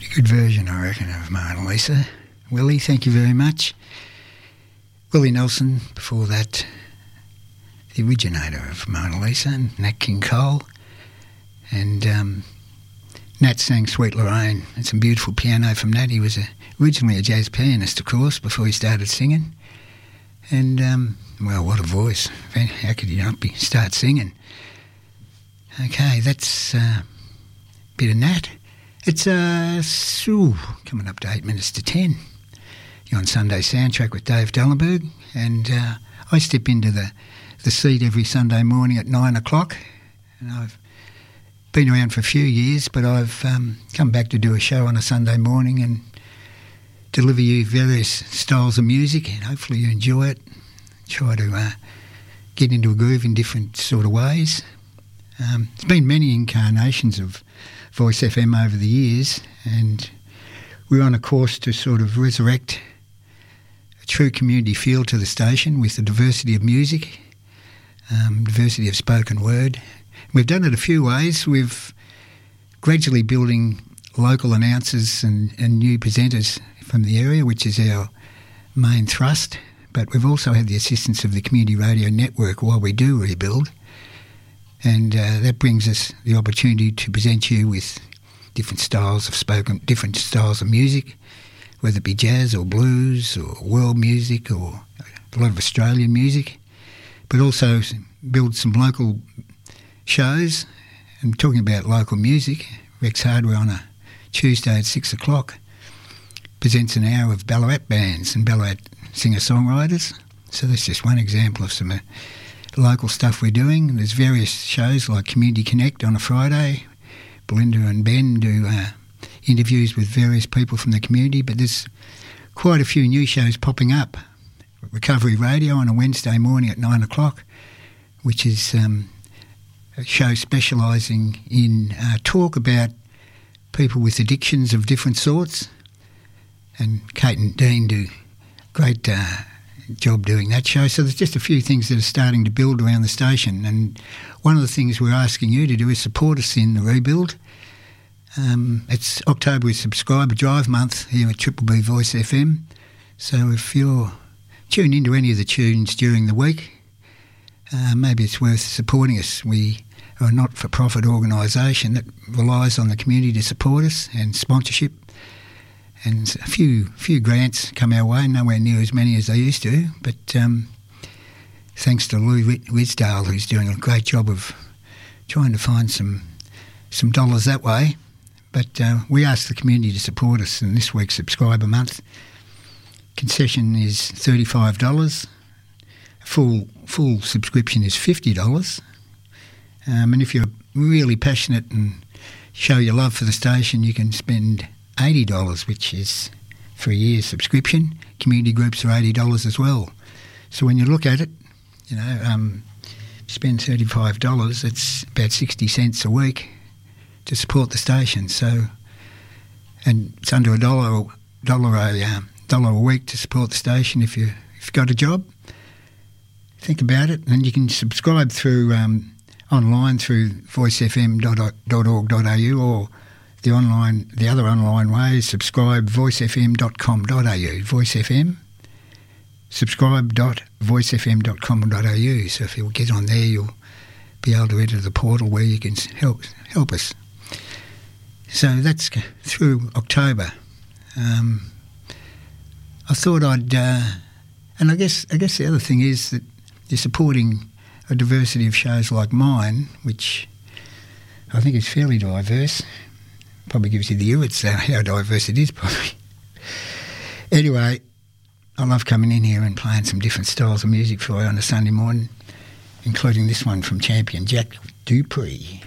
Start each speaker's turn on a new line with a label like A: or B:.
A: Good version, I reckon, of Mona Lisa. Willie, thank you very much. Willie Nelson, before that, the originator of Mona Lisa, and Nat King Cole. And Nat sang Sweet Lorraine, and some beautiful piano from Nat. He was originally a jazz pianist, of course, before he started singing. And, well, what a voice. How could you not start singing? Okay, that's a bit of Nat. It's coming up to 8 minutes to 10. You're on Sunday Soundtrack with Dave Dellenberg, and I step into the seat every Sunday morning at 9 o'clock, and I've been around for a few years, but I've come back to do a show on a Sunday morning and deliver you various styles of music, and hopefully you enjoy it. Try to get into a groove in different sort of ways. There's been many incarnations of Voice FM over the years, and we're on a course to sort of resurrect a true community feel to the station with the diversity of music, diversity of spoken word. We've done it a few ways. We've gradually building local announcers and new presenters from the area, which is our main thrust, but we've also had the assistance of the Community Radio Network while we do rebuild. And that brings us the opportunity to present you with different styles of music, whether it be jazz or blues or world music or a lot of Australian music, but also build some local shows. And talking about local music, Rex Hardware on a Tuesday at 6 o'clock presents an hour of Ballarat bands and Ballarat singer-songwriters. So that's just one example of some local stuff we're doing. There's various shows like Community Connect on a Friday. Belinda and Ben do interviews with various people from the community, but there's quite a few new shows popping up. Recovery Radio on a Wednesday morning at 9 o'clock, which is a show specialising in talk about people with addictions of different sorts. And Kate and Dean do great job doing that show. So there's just a few things that are starting to build around the station, and one of the things we're asking you to do is support us in the rebuild. It's October is Subscriber Drive month here at Triple B Voice FM, so if you're tuned into any of the tunes during the week, maybe it's worth supporting us. We are a not-for-profit organisation that relies on the community to support us and sponsorship. And a few grants come our way, nowhere near as many as they used to, but thanks to Lou Wisdale, who's doing a great job of trying to find some dollars that way. But we ask the community to support us in this week's Subscriber Month. Concession is $35. Full subscription is $50. And if you're really passionate and show your love for the station, you can spend $80, which is for a year's subscription. Community groups are $80 as well. So when you look at it, spend $35, it's about 60 cents a week to support the station. So, and it's under a dollar a week to support the station if you've got a job. Think about it, and you can subscribe through online through voicefm.org.au or the other online way is subscribe voicefm.com.au. Voice FM, subscribe.voicefm.com.au. So if you'll get on there, you'll be able to enter the portal where you can help us. So that's through October. I thought I'd, and I guess the other thing is that you're supporting a diversity of shows like mine, which I think is fairly diverse. Probably gives you the it's how diverse it is, probably. Anyway, I love coming in here and playing some different styles of music for you on a Sunday morning, including this one from champion Jack Dupree.